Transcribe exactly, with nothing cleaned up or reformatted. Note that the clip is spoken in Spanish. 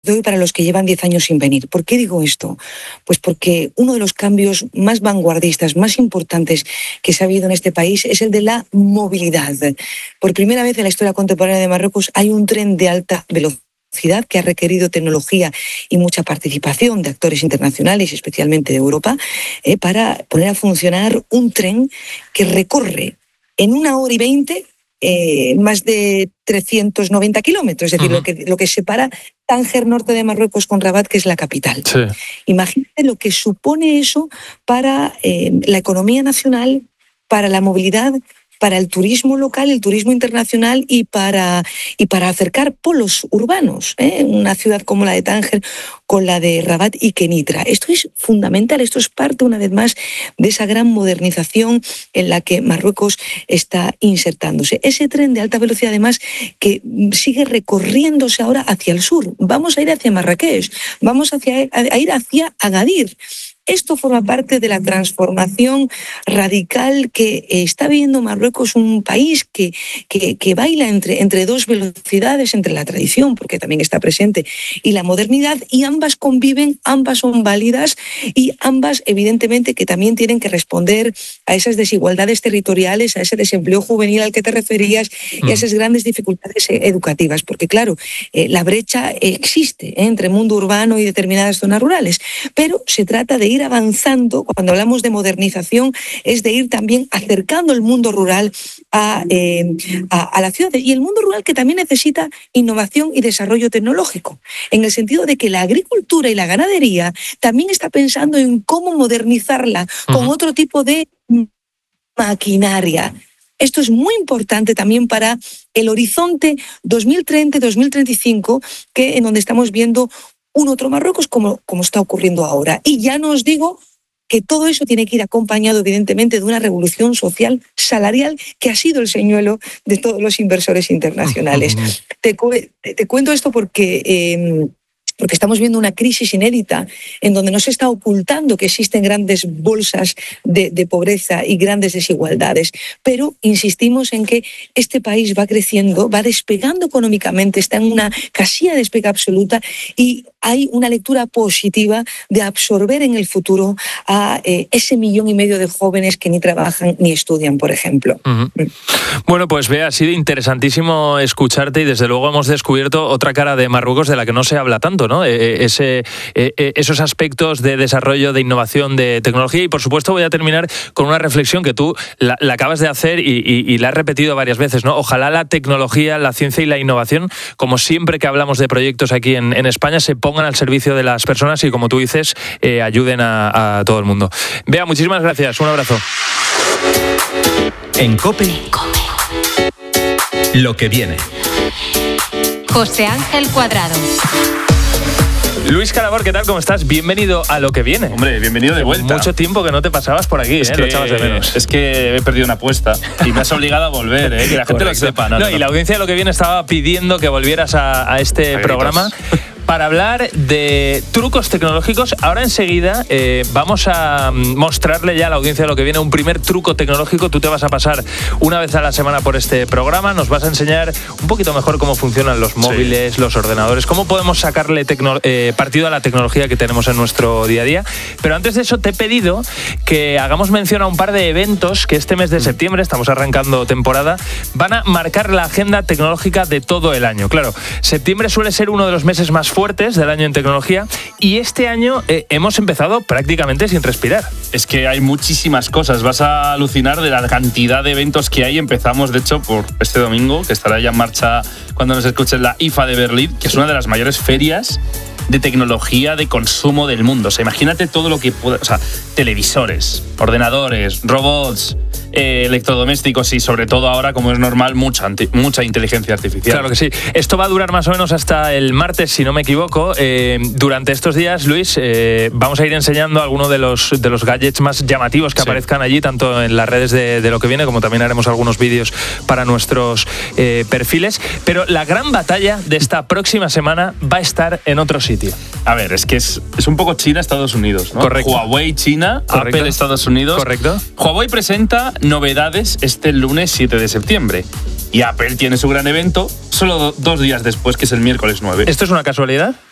todo para los que llevan diez años sin venir. ¿Por qué digo esto? Pues porque uno de los cambios más vanguardistas, más importantes que se ha habido en este país es el de la movilidad. Por primera vez en la historia contemporánea de Marruecos hay un tren de alta velocidad que ha requerido tecnología y mucha participación de actores internacionales, especialmente de Europa, eh, para poner a funcionar un tren que recorre en una hora y veinte eh, más de trescientos noventa kilómetros, es decir, uh-huh. lo que, lo que separa Tánger, norte de Marruecos, con Rabat, que es la capital. Sí. Imagínate lo que supone eso para eh, la economía nacional, para la movilidad, para el turismo local, el turismo internacional y para, y para acercar polos urbanos, ¿eh? Una ciudad como la de Tánger con la de Rabat y Kenitra. Esto es fundamental, esto es parte, una vez más, de esa gran modernización en la que Marruecos está insertándose. Ese tren de alta velocidad, además, que sigue recorriéndose ahora hacia el sur. Vamos a ir hacia Marrakech, vamos hacia, a ir hacia Agadir. Esto forma parte de la transformación radical que está viviendo Marruecos, un país que, que, que baila entre, entre dos velocidades, entre la tradición, porque también está presente, y la modernidad, y ambas conviven, ambas son válidas y ambas, evidentemente, que también tienen que responder a esas desigualdades territoriales, a ese desempleo juvenil al que te referías y a esas grandes dificultades educativas, porque claro, eh, la brecha existe eh, entre el mundo urbano y determinadas zonas rurales, pero se trata de ir avanzando. Cuando hablamos de modernización es de ir también acercando el mundo rural a, eh, a, a la ciudad, y el mundo rural que también necesita innovación y desarrollo tecnológico, en el sentido de que la agricultura y la ganadería también está pensando en cómo modernizarla con uh-huh. otro tipo de maquinaria. Esto es muy importante también para el horizonte dos mil treinta dos mil treinta y cinco, que en donde estamos viendo un otro Marruecos como, como está ocurriendo ahora. Y ya no os digo que todo eso tiene que ir acompañado, evidentemente, de una revolución social salarial que ha sido el señuelo de todos los inversores internacionales. te, te, te cuento esto porque... Eh, porque estamos viendo una crisis inédita en donde no se está ocultando que existen grandes bolsas de, de pobreza y grandes desigualdades, pero insistimos en que este país va creciendo, va despegando económicamente, está en una casilla de despegue absoluta, y hay una lectura positiva de absorber en el futuro a eh, ese millón y medio de jóvenes que ni trabajan ni estudian, por ejemplo. Uh-huh. Bueno, pues Bea, ha sido interesantísimo escucharte, y desde luego hemos descubierto otra cara de Marruecos de la que no se habla tanto, ¿no? Eh, ese, eh, esos aspectos de desarrollo, de innovación, de tecnología. Y por supuesto voy a terminar con una reflexión que tú la, la acabas de hacer y, y, y la has repetido varias veces, ¿no? Ojalá la tecnología, la ciencia y la innovación, como siempre que hablamos de proyectos aquí en, en España, se pongan al servicio de las personas y, como tú dices, eh, ayuden a, a todo el mundo. Bea, muchísimas gracias, un abrazo. En COPE, lo que viene. José Ángel Cuadrado. Luis Calabor, ¿qué tal? ¿Cómo estás? Bienvenido a Lo que viene. Hombre, bienvenido de vuelta. Mucho tiempo que no te pasabas por aquí, es ¿eh? Que, lo echabas de menos. Es que he perdido una apuesta y me has obligado a volver, ¿eh? Que la gente Correcto. lo sepa. No, no, no, y no. la audiencia de Lo que viene estaba pidiendo que volvieras a, a este Agritos. programa para hablar de trucos tecnológicos. Ahora enseguida eh, vamos a mostrarle ya a la audiencia de Lo que viene un primer truco tecnológico. Tú te vas a pasar una vez a la semana por este programa, nos vas a enseñar un poquito mejor cómo funcionan los móviles, sí. los ordenadores, cómo podemos sacarle tecno- eh, partido a la tecnología que tenemos en nuestro día a día. Pero antes de eso te he pedido que hagamos mención a un par de eventos que este mes de septiembre, estamos arrancando temporada, van a marcar la agenda tecnológica de todo el año. Claro, septiembre suele ser uno de los meses más fuertes del año en tecnología, y este año eh, hemos empezado prácticamente sin respirar. Es que hay muchísimas cosas, vas a alucinar de la cantidad de eventos que hay. Empezamos, de hecho, por este domingo, que estará ya en marcha cuando nos escuchen, la I F A de Berlín, que es una de las mayores ferias de tecnología de consumo del mundo. O sea, imagínate todo lo que puede... O sea, televisores, ordenadores, robots, eh, electrodomésticos y, sobre todo ahora, como es normal, mucha, mucha inteligencia artificial. Claro que sí. Esto va a durar más o menos hasta el martes, si no me equivoco. Eh, durante estos días, Luis, eh, vamos a ir enseñando algunos de los, de los gadgets más llamativos que sí. aparezcan allí, tanto en las redes de, de Lo que viene, como también haremos algunos vídeos para nuestros eh, perfiles. Pero la gran batalla de esta próxima semana va a estar en otro sitio. A ver, es que es, es un poco China, Estados Unidos, ¿no? Correcto. Huawei, China, Correcto. Apple, Estados Unidos. Correcto. Huawei presenta novedades este lunes siete de septiembre. Y Apple tiene su gran evento solo do- dos días después, que es el miércoles nueve. ¿Esto es una casualidad?